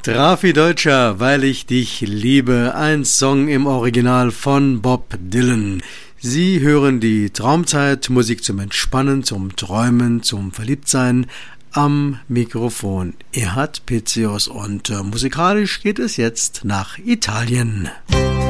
Drafi Deutscher, weil ich dich liebe, ein Song im Original von Bob Dylan. Sie hören die Traumzeit, Musik zum Entspannen, zum Träumen, zum Verliebtsein am Mikrofon. Erhard Pezius und musikalisch geht es jetzt nach Italien.